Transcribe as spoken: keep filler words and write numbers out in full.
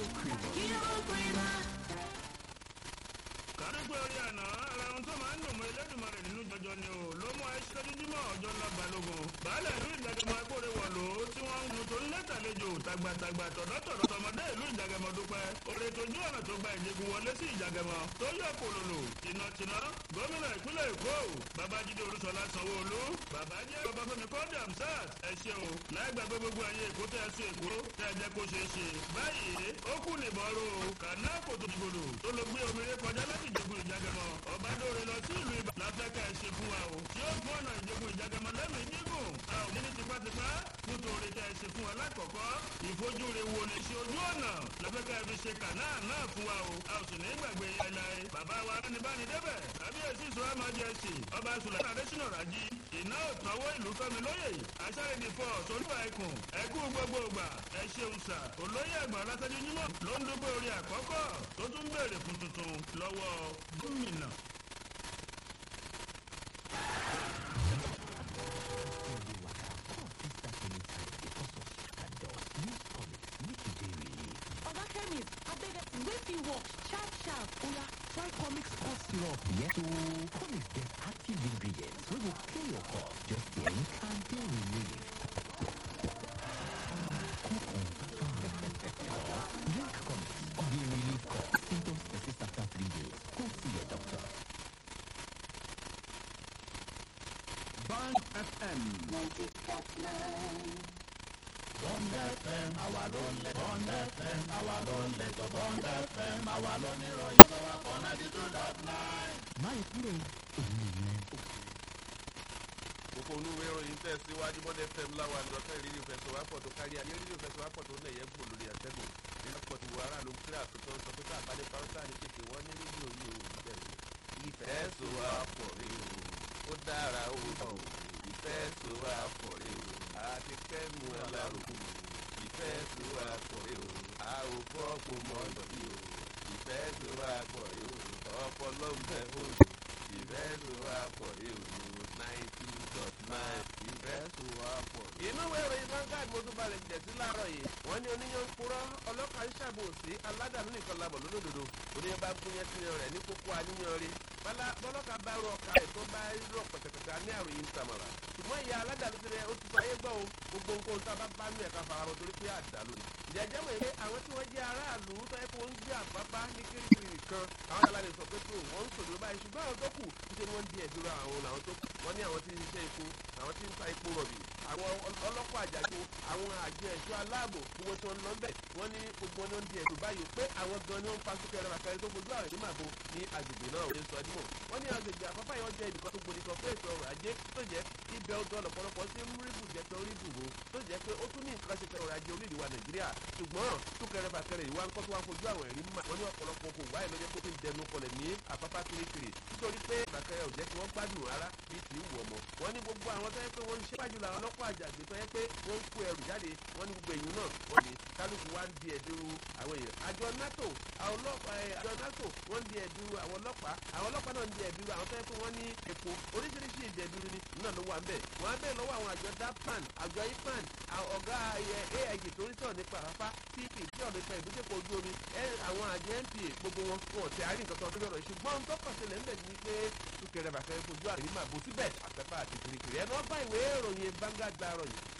kàdúgbò orí àná ara ohun tó máa ń dùn mọ́ Elédùmarè nínú jọjọ ni o ló mú àìsíkẹ́ jíjímọ̀ ọjọ́ ńlá balógun baálẹ̀ ìlú Ìjàgẹmọ agbóre wọ̀lú tí wọ́n ń nu tó ń lẹ́tàlejò tàgbàtàgbà tọ̀dọ̀tọ̀dọ̀ tọmọdé ìlú Ìjàgẹmọ dúpẹ́ oore tójú ọ̀nà tó gba Ìjẹ̀bú wọlé sí Ìjàgẹmọ tó yọ kòlòlò tìǹtìǹà gómìnà ìpínlẹ̀ Èkó Babájídé Olúṣọlá Sanwó-Olú babájẹ́ Babafẹ́mi Kọ́dé Hamzat ẹ ṣé o láì gbàgbé gbogbo ayé Èkó tẹ́ ẹ sí Èkó tẹ́ ẹ jẹ́ kó ṣeé ṣe báyìí ó kù nìbọ̀rọ̀ kàná kòtò ìgbòdò tó ló gbé omi ré kọjá láti Ìjẹ̀bú Ìjàgẹmọ ọ̀bádọ́rẹ̀ lọ sí ìlú Ìbàdàn láfẹ́kẹ́ ẹ ṣe fún wa o tí ó fún ọ̀nà Ìjẹ̀bú Ìjàgẹmọ lẹ́mìí gígùn a ò ní ní tipátipá nítorí tẹ́ ẹ ṣe fún wa lákọ̀ọ́kọ́ ìfojúre wo ni ṣe ojú ọ̀nà láfẹ́kẹ́ ẹ fi ṣe kànáà náà fún wa o a ò sì ní gbàgbé láéláé bàbá wa ní báni débẹ̀ kábíyèsí ìṣòro májẹ̀sì ọba Sùlẹ̀mánù Adésínà Rájí iná òtọ́wọ́ ìlú fẹ́mi lóyè aṣárédì fọ solúwà ikùn ẹkú gbogbo ògbà ẹ ṣeun sà olóyè àgbà látàjú yímọ̀ ló ń dúpẹ́ orí àkọ́kọ́ tó tún béèrè fún tuntun lọ́wọ́ gómìnà. Sharp, sharp. Oya, try Comics cough syrup. Yes, so Comics get active ingredients. We will clear your cough. Just drink and feel relief. Drink Comics. The relief cough. Symptoms persist after three days. Go see your doctor. Band F M. Bond F M, àwa ló ń lẹ̀. Bond F M, àwa ló ń lẹ̀. tó Bond F M, àwa ló ní ìròyìn. Sọ́wọ́ kan ninety two dot nine. Máa kúrò òun nìyẹn. Gbogbo olúwe ìròyìn tẹ̀síwájú Bond F M láwa àdúrà ìrírí ìfẹsọ̀wápọ̀ tó kárí ayé ìrírí ìfẹsọ̀wápọ̀ tó lẹ̀ yẹ gbò lórí àtẹ́gùn. Nínú pọ̀ ti wọ aráàlú kíra àtúntò sọ pé káà bá dé pàrọ́tà ní kékeré wọ́n ní níbi òye òun bẹ̀rẹ̀. Ìfẹsọ̀wápọ̀ rèé o, ó dára ó bọ̀ o. Ìfẹsọ̀wápọ̀ rèé o, àti kẹ́nu alárùkù. Ìfẹsọ̀wápọ̀ rèé o, a ò fọ́ kó mọ́ lọ́bí o. Ìfẹsọ̀wápọ̀ rèé o, ọpọlọ ń bẹ òjò. Ìfẹsọ̀wápọ̀ rèé o, ninety dot nine. Ìfẹsọ̀wápọ̀. Inú ìwé ìròyìn Vanguard mo tún balẹ̀ jẹ̀ sí láàárọ̀ yìí. Wọ́n ní oníyan ń purọ́ ọlọ́pàá ń ṣàbòsí aládàánú nìkan labọ̀ lólódodo. Oníyan bá gúnyán tiyan rẹ̀ ní kókó aníyan rí. Bọ́lọ́kà bá rọ ọ̀ka ẹ̀ tó bá rọ pẹ̀tẹ̀pẹ̀tẹ̀ ní àròyìn tàmàrà. Ṣùgbọ́n ìyá aládàánú ti rẹ̀ ó ti fàyè gbọ́ o. Gbogbo nǹkan tá a bá bá nú ẹ̀ka farahàn torí pé àdàlù ni. Ìjẹ́jẹ́ mọ̀ pé àwọn tí wọ́n jẹ́ aráàlú tó yẹ kó ń gbé àpápá ní kirikiri kan. Àwọn aláàlẹ sọ pé tó wọ́n ń sòdò báyìí ṣùgbọ́n àwọn tó kù níṣẹ́ ni wọ́n di ẹ̀dúrà àwọn làwọn tó kù. Wọ́n ní àwọn tí ń ṣiṣẹ́ epo, àwọn tí ń ta epo rọ̀bì, àwọn ọlọ́pàá àjàgbó, àwọn àjọ ẹ̀ṣọ́ aláàbò gbogbo tí wọ́n lọ bẹ̀. Wọ́n ní gbogbo wọn di ẹ̀dùn báyìí pé àwọn gan ni wọ́n ń fa súnkẹrẹ ràkẹrẹ tó fojú àwọn ìdímọ̀ àbò ní agbègbè náà òye sọ ẹdínwó. Wọ́n ní agbègbè àpapọ̀ yìí wọ́n jẹ́ ibìkan tó gbòdì kan fún ètò ọrọ̀ ajé tó jẹ́ ibẹ̀ ọdún ọ̀pọ̀lọpọ̀ sí múríbù jẹ́ pé orí bùbó tó jẹ́ pé ó tún ní nǹkan ṣe pẹ̀lú ọrọ̀ ajé orílẹ̀-èdè wa Nàìjíríà ṣùgbọ́n súnkẹrẹ fàkẹrẹ ìwà ńkọ́ tó wá fojú àwọn ẹ̀rí mà wọ́n ní ọ̀pọ̀lọpọ̀ kò wáyé lọ́jọ́ tó fi ń dẹnu kọlẹ̀ ní àpápá kirikiri nítorí pé fàkẹrẹ ò jẹ́ kí wọ́n gbádùn rárá bí ti ń wù ọmọ. Wọ́n ní gbogbo àwọn tó yẹ pé wọ́n ń ṣe wájú làwọn ọlọ́pàá àjàgbé tó yẹ pé wọ́n ń kó ẹrù jáde wọ́n ní gbogbo èèyàn náà wọ́n ní kálukú wá ń di ẹ̀dùrú àwọn èèyàn. Àjọ NATO àwọn ọlọ́pàá àjọ NATO wọ́n ń di ẹ̀dùrú àwọn ọlọ́pàá àwọn ọlọ́pàá náà ń di ẹ̀dùrú àwọn tó yẹ pé wọ́n ní epo oríṣiríṣi ìdẹ̀dùrú ni náà ló wà ń bẹ̀. Wọ́n á bẹ̀ lọ́wọ́ àwọn àjọ DAPAN àjọ IPAN ọ̀gá A I G tó ń sọ̀rọ̀ nípa àpá T P tí ọ̀dọ̀ ìpa ìdókòwò ojú omi àwọn àjọ N P A gbogbo wọn wọn tẹ àárín nǹkan kan tó yọrọ ṣùgbọ́n tó kàn sílẹ̀ ń bẹ̀ ní pé súnkẹrẹ bàkẹrẹ fojú àrímà bó síbẹ̀ àtẹ́fà àti kirikiri ẹ̀ náà bá ìwé ìròyìn Vanguard gbàrọ̀ yìí